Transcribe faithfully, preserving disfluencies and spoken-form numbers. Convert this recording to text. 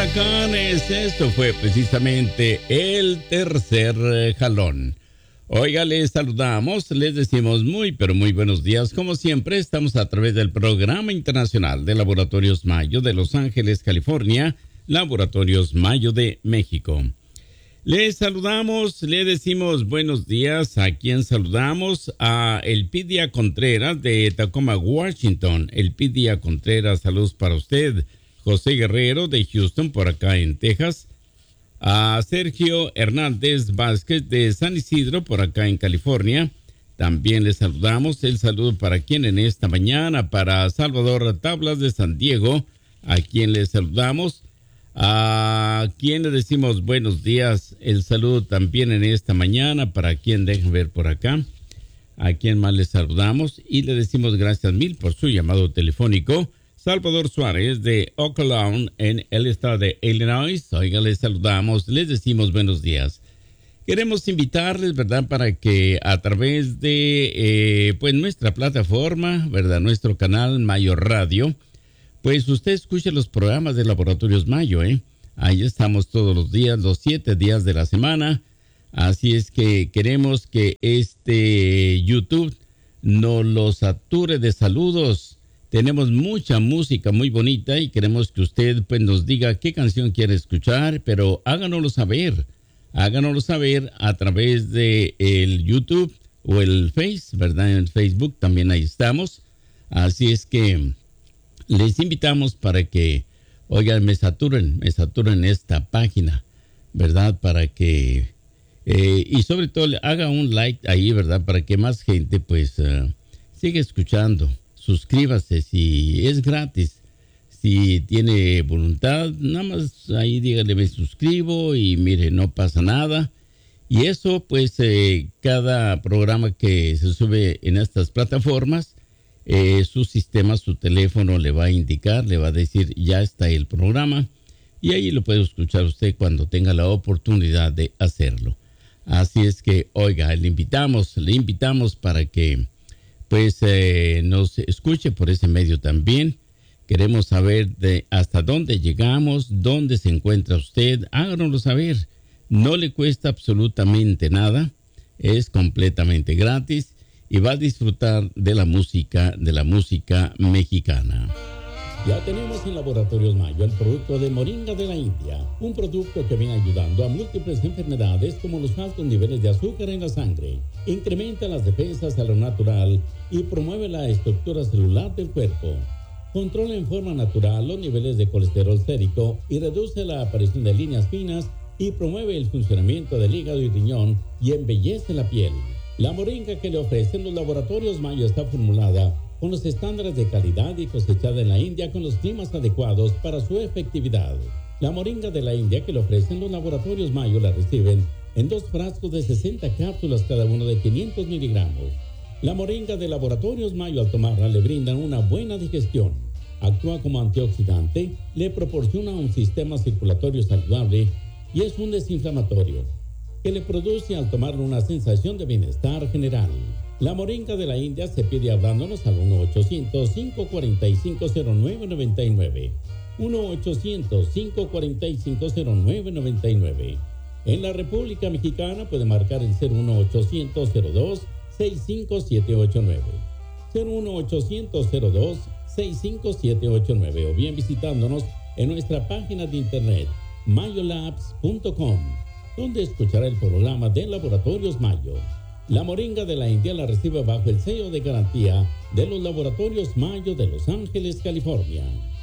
Huracanes, esto fue precisamente el tercer jalón. Oiga, les saludamos, les decimos muy, pero muy buenos días. Como siempre, estamos a través del Programa Internacional de Laboratorios Mayo de Los Ángeles, California, Laboratorios Mayo de México. Les saludamos, le decimos buenos días. ¿A quién saludamos? A Elpidia Contreras de Tacoma, Washington. Elpidia Contreras, saludos para usted. José Guerrero de Houston, por acá en Texas. A Sergio Hernández Vázquez de San Isidro, por acá en California. También les saludamos. El saludo para quien en esta mañana, para Salvador Tablas de San Diego, a quien les saludamos. A quien le decimos buenos días. El saludo también en esta mañana, para quien dejen ver por acá. A quien más les saludamos y le decimos gracias mil por su llamado telefónico. Salvador Suárez de Oaklawn en el estado de Illinois. Oiga, les saludamos, les decimos buenos días. Queremos invitarles, ¿verdad?, para que a través de eh, pues nuestra plataforma, ¿verdad?, nuestro canal Mayo Radio, pues usted escuche los programas de Laboratorios Mayo, ¿eh? Ahí estamos todos los días, los siete días de la semana. Así es que queremos que este YouTube no lo sature de saludos. Tenemos mucha música muy bonita y queremos que usted pues nos diga qué canción quiere escuchar, pero háganoslo saber. Háganoslo saber a través de el YouTube o el Face, ¿verdad? En el Facebook también ahí estamos. Así es que les invitamos para que, oigan, me saturen, me saturen esta página, ¿verdad? Para que, eh, y sobre todo haga un like ahí, ¿verdad? Para que más gente pues uh, siga escuchando. Suscríbase si es gratis. Si tiene voluntad, nada más ahí dígale me suscribo y mire, no pasa nada. Y eso pues eh, cada programa que se sube en estas plataformas, eh, su sistema, su teléfono le va a indicar, le va a decir ya está el programa. Y ahí lo puede escuchar usted cuando tenga la oportunidad de hacerlo. Así es que, oiga, le invitamos, le invitamos para que pues eh, nos escuche por ese medio también. Queremos saber de hasta dónde llegamos, dónde se encuentra usted. Háganoslo saber. No le cuesta absolutamente nada. Es completamente gratis y va a disfrutar de la música, de la música mexicana. Ya tenemos en Laboratorios Mayo el producto de Moringa de la India, un producto que viene ayudando a múltiples enfermedades como los altos niveles de azúcar en la sangre, incrementa las defensas a lo natural y promueve la estructura celular del cuerpo. Controla en forma natural los niveles de colesterol sérico y reduce la aparición de líneas finas y promueve el funcionamiento del hígado y riñón y embellece la piel. La moringa que le ofrecen los Laboratorios Mayo está formulada con los estándares de calidad y cosechada en la India con los climas adecuados para su efectividad. La moringa de la India que le ofrecen los Laboratorios Mayo la reciben en dos frascos de sesenta cápsulas cada uno de quinientos miligramos. La moringa de Laboratorios Mayo al tomarla le brindan una buena digestión, actúa como antioxidante, le proporciona un sistema circulatorio saludable y es un desinflamatorio que le produce al tomarlo una sensación de bienestar general. La moringa de la India se pide hablándonos al uno ochocientos, cinco cuatro cinco, cero nueve nueve nueve. uno ochocientos, cinco cuatro cinco, cero nueve nueve nueve. En la República Mexicana puede marcar el cero uno ochocientos, cero dos, seis cinco siete ocho nueve. cero uno ochocientos, cero dos, seis cinco siete ocho nueve o bien visitándonos en nuestra página de internet mayolabs punto com, donde escuchará el programa de Laboratorios Mayo. La moringa de la India la recibe bajo el sello de garantía de los Laboratorios Mayo de Los Ángeles, California.